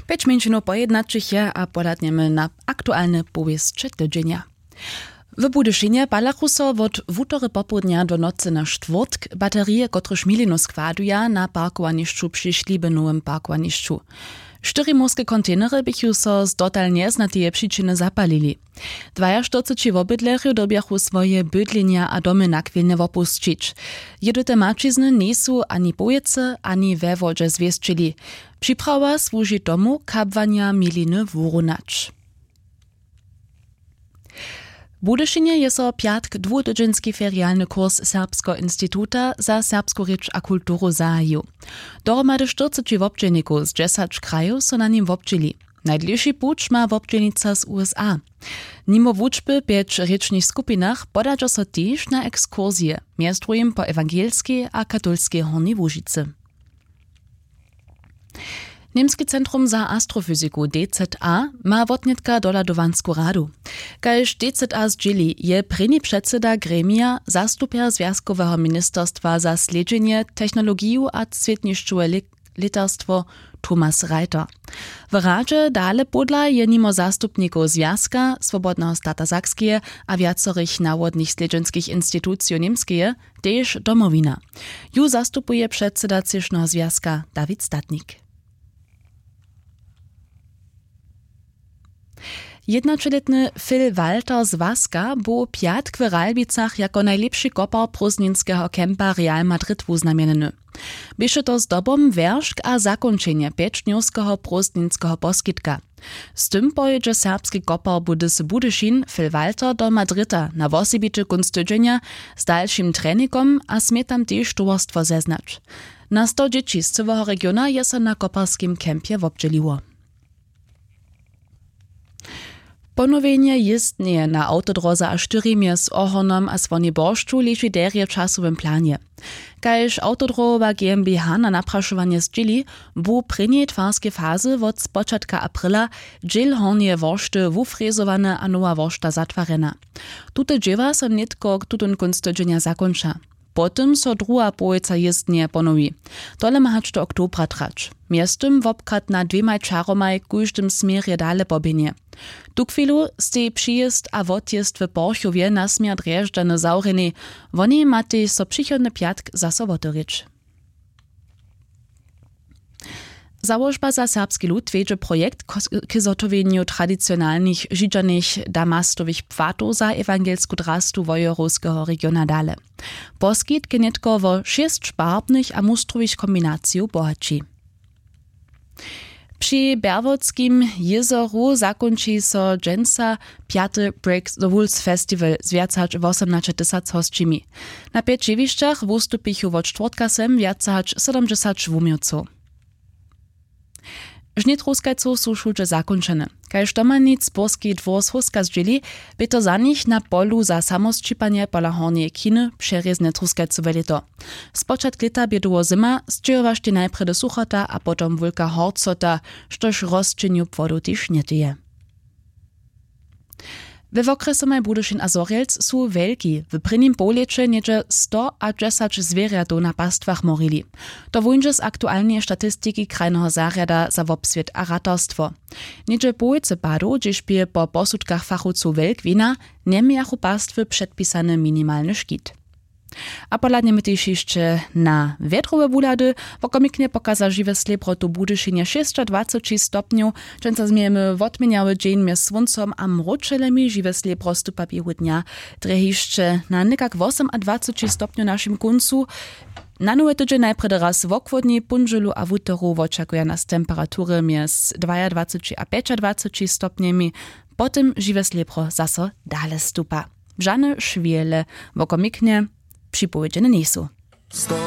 5 minut po 11 a podatniemy na aktualne powieście tydzienia. W Budyšinie balachu so od wutory popołudnia do nocy na czwartk baterie, kotreż milinu składuja na parkowaniszczu przy ślibenowym parkowaniszczu. 4 morskie kontenery bychu so z dotal nieznatije przyczyny zapalili. 42 obydlerju dobiachu swoje bydlenia a domy nakwilne opuścić. Jedute mačizny nisu ani bojece, ani we wodzie zwieszczyli. Przyprawa służy domu kabwania miliny wurunacz. W Budyšinie je so piatk dwutydźenski ferialny kurs Serbsko Instituta za serbsku rěč a kulturu zahajił. Dohromady 40 wobdźenników z 10 krajów so na nim wobdźeli. Najdlejszy puć ma wobdźennica z USA. Nimo wučby 5 rěčnych skupinach podadžo so tež na ekskursije, mjez drugim po ewangelskiej a katolskiej Hornej Łužicy. Niemskie Centrum za Astrofizyku DZA ma wotnitka doladovansku radu. Kaž DZA zdźěli je prěni předseda gremia zastupier Związkowego Ministerstwa za sledźenje, technologiju a světnišćowe literstwo Thomas Reiter. W radzie dale podla je nimo zastupników Związka, Swobodnego Stata Sakskie a viacerých nawodnych sledźenskich instytucji niemskie tež domowina. Ju zastupuje předseda Cišného Związka David Statnik. 1-letny Phil Walter z Waska był piatk w Ralbicach jako najlepszy kopar prózdninskiego kempa Real Madrid uznamienny. Byše to zdobom weršk a zakończenie 5-dniowskiego prózdninskiego poskitka. Z tym pojedzie serbski kopar z Budyšin Phil Walter do Madryta na wosebity kunst tydzienia z dalszym treningom a smie tam też towarstwo zeznać. Na 100 dzieci z całego regiona je so na koparskim kempie wobdźeliło. Ponowienie jezdnie na autodroze a 4 z Ohornom a Svoniboršću leży derje w czasowym planie. Kaž autodrowa GmbH na napraszowanie zdźěli, bu prěnie twarske fazy od spočatka aprila dźěl hornje woršty wufrezowane a nowa woršta zatwarena. Tute dźěwa so nitko k tutun kunst tydzienia zakończa. Potem so druga połojca jezdnie ponowi. Tole ma hać do oktobra trać. Miestem wobkrat na 2 čaromaj kóždym smierje dale pobienie. Tu chwilu stej przyjezd a wodjezd w Porchowie na smier Drježdžany zaureny. Woni matej so przychodny piatk za sobotoryč. Założba za serbski lud wiedzie projekt k zotowieniu tradycjonalnych żydżanych damastowych płatów za ewangelsku drastu wojorowskiego regiona dale. Poskit genetko wo 6 szparbnych a mustrowych kombinacji bohaci. Przy Berwodskim jezoru zakończy so dżęca 5. Break the Rules Festival z viacać 18 tysac hostčimi. Na 5 dziewiszczach wustupichu od czwartkasem viacać 70 wumioców. Žnitruskajców są šulče zakończone. Kaž domanic Borski dwór z Huska zdźěli, by to za nich na polu za samosčipanie pola Hornje Kiny přerjezne truskajcowe leto. Spočatk leta biedowo zima, zdźěrowašte najprede suchota a potom wulka horcota, štož rozčinju płodu tyž netyje. We okresomaj Budyšin a Zorielc są wielki. W prynnym polecze niedzie 110 zwierjatów na pastwach morili. To wójdzie z aktualnej statystyki krajnego zarjada za wobswiet a ratarstwo. Niedzie połojce padu, gdyż by po posudkach fachowców wielk wina nie miachu pastwy przedpisany minimalny szkit. A poladniemy też jeszcze na wietrowe wulady. Wokomiknie pokaza żywe slebrotu Budyšinie 26 stopniów. Często zmiemy odmieniały dzień między słońcem a mroczelemi żywe slebro stupapiły dnia. Drehiszcze na nikak 28 stopniów naszym końcu. Na nowe tydzień najprede raz w okwodni, punżelu a wutoru oczekuje nas temperatury między 22 a 25 stopniami. Potem żywe slebro zaso dale stupa. Żadne szwiele wokomiknie przypowiedziane nie są.